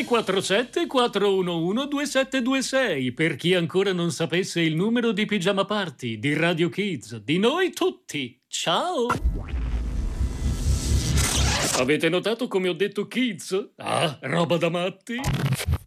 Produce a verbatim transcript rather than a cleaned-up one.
sei quattro sette quattro uno uno due sette due sei per chi ancora non sapesse il numero di Pigiama Party, di Radio Kids, di noi tutti. Ciao! Avete notato come ho detto Kids? Ah, roba da matti!